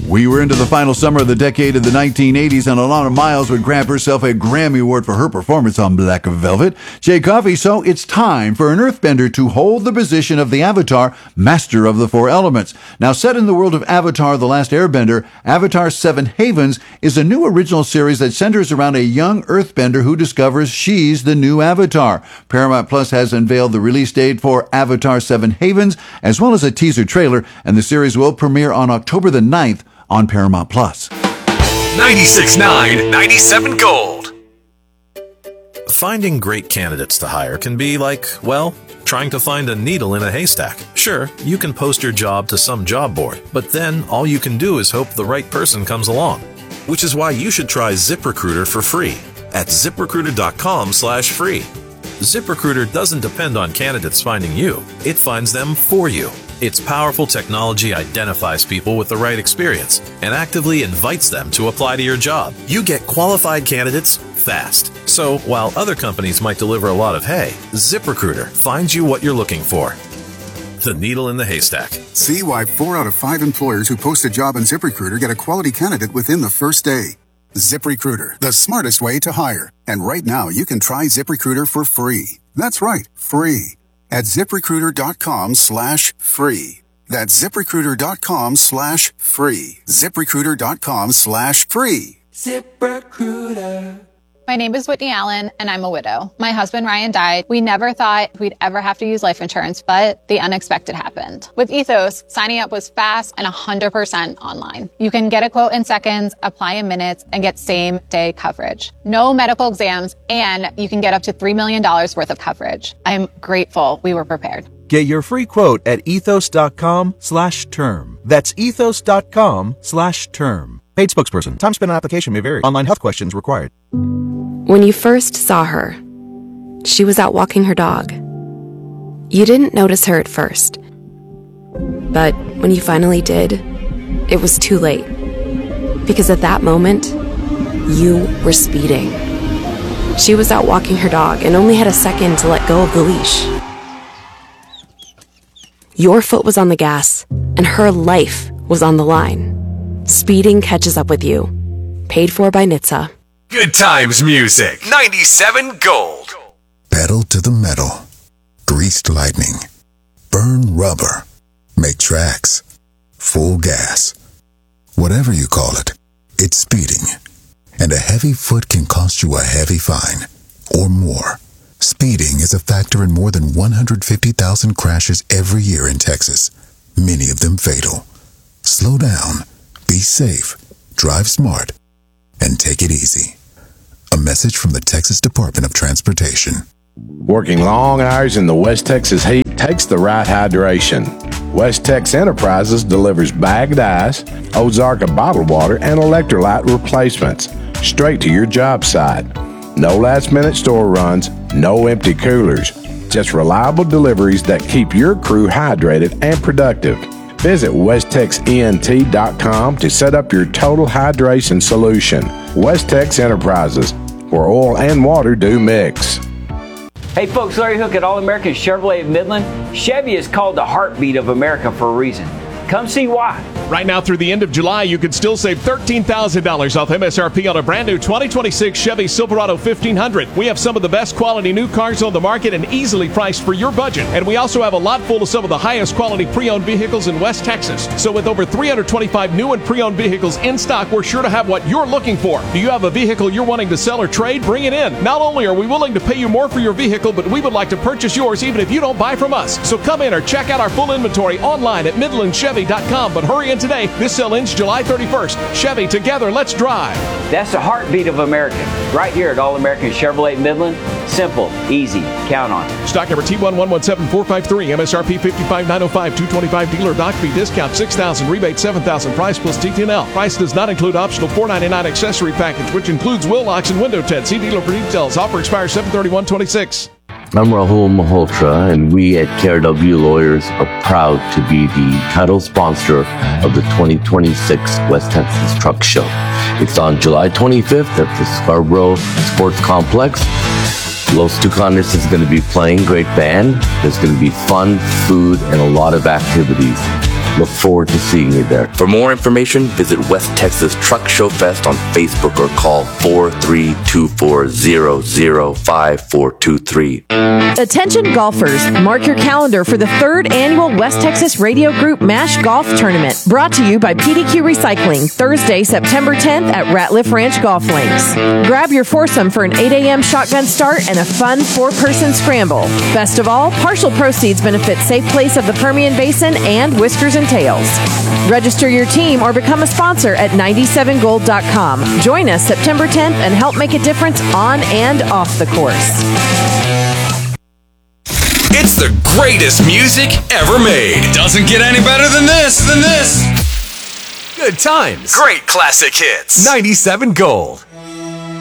We were into the final summer of the decade of the 1980s, and Alana Miles would grab herself a Grammy Award for her performance on Black Velvet. Jay Coffey, so it's time for an Earthbender to hold the position of the Avatar, Master of the Four Elements. Now, set in the world of Avatar: The Last Airbender, Avatar 7 Havens is a new original series that centers around a young Earthbender who discovers she's the new Avatar. Paramount Plus has unveiled the release date for Avatar 7 Havens, as well as a teaser trailer, and the series will premiere on October the 9th on Paramount Plus. 96.9, 97 Gold. Finding great candidates to hire can be like, well, trying to find a needle in a haystack. Sure, you can post your job to some job board, but then all you can do is hope the right person comes along. Which is why you should try ZipRecruiter for free at ZipRecruiter.com/free. ZipRecruiter doesn't depend on candidates finding you. It finds them for you. Its powerful technology identifies people with the right experience and actively invites them to apply to your job. You get qualified candidates fast. So while other companies might deliver a lot of hay, ZipRecruiter finds you what you're looking for. The needle in the haystack. See why 4 out of 5 employers who post a job on ZipRecruiter get a quality candidate within the first day. ZipRecruiter, the smartest way to hire. And right now, you can try ZipRecruiter for free. That's right, free. At ZipRecruiter.com/free. That's ZipRecruiter.com/free. ZipRecruiter.com/free. ZipRecruiter. My name is Whitney Allen, and I'm a widow. My husband, Ryan, died. We never thought we'd ever have to use life insurance, but the unexpected happened. With Ethos, signing up was fast and 100% online. You can get a quote in seconds, apply in minutes, and get same-day coverage. No medical exams, and you can get up to $3 million worth of coverage. I'm grateful we were prepared. Get your free quote at ethos.com/term. That's ethos.com/term. Paid spokesperson. Time spent on application may vary. Online health questions required. When you first saw her, she was out walking her dog. You didn't notice her at first. But when you finally did, it was too late. Because at that moment, you were speeding. She was out walking her dog and only had a second to let go of the leash. Your foot was on the gas, and her life was on the line. Speeding catches up with you. Paid for by NHTSA. Good times music. 97 Gold. Pedal to the metal. Greased lightning. Burn rubber. Make tracks. Full gas. Whatever you call it, it's speeding. And a heavy foot can cost you a heavy fine. Or more. Speeding is a factor in more than 150,000 crashes every year in Texas. Many of them fatal. Slow down. Be safe. Drive smart. And take it easy. A message from the Texas Department of Transportation. Working long hours in the West Texas heat takes the right hydration. West Tex Enterprises delivers bagged ice, Ozarka bottled water, and electrolyte replacements straight to your job site. No last-minute store runs, no empty coolers. Just reliable deliveries that keep your crew hydrated and productive. Visit WestTexENT.com to set up your total hydration solution. West Tex Enterprises, where oil and water do mix. Hey folks, Larry Hook at All American Chevrolet of Midland. Chevy is called the heartbeat of America for a reason. Come see why. Right now through the end of July, you can still save $13,000 off MSRP on a brand new 2026 Chevy Silverado 1500. We have some of the best quality new cars on the market and easily priced for your budget. And we also have a lot full of some of the highest quality pre-owned vehicles in West Texas. So with over 325 new and pre-owned vehicles in stock, we're sure to have what you're looking for. Do you have a vehicle you're wanting to sell or trade? Bring it in. Not only are we willing to pay you more for your vehicle, but we would like to purchase yours even if you don't buy from us. So come in or check out our full inventory online at MidlandChevy.com. But hurry in today. This sale ends July 31st. Chevy, together, let's drive. That's the heartbeat of America. Right here at All American Chevrolet Midland. Simple, easy, count on it. Stock number T1117453, MSRP $55,905, $225 dealer doc fee discount $6,000, rebate $7,000, price plus TTNL. Price does not include optional $499 accessory package, which includes wheel locks and window tint. See dealer for details. Offer expires 7/31/26. I'm Rahul Malhotra, and we at KRW Lawyers are proud to be the title sponsor of the 2026 West Texas Truck Show. It's on July 25th at the Scarborough Sports Complex. Los Tucanes is going to be playing, great band. There's going to be fun, food, and a lot of activities. Look forward to seeing you there. For more information, visit West Texas Truck Show Fest on Facebook or call 432400543. Attention golfers, mark your calendar for the 3rd annual West Texas Radio Group MASH Golf Tournament, brought to you by PDQ Recycling, Thursday, September 10th at Ratliff Ranch Golf Links. Grab your foursome for an 8 a.m. shotgun start and a fun 4-person scramble. Best of all, partial proceeds benefit Safe Place of the Permian Basin and Whiskers and Tails. Register your team or become a sponsor at 97gold.com. Join us September 10th and help make a difference on and off the course. It's the greatest music ever made. Doesn't get any better than this. Good times. Great classic hits. 97 Gold.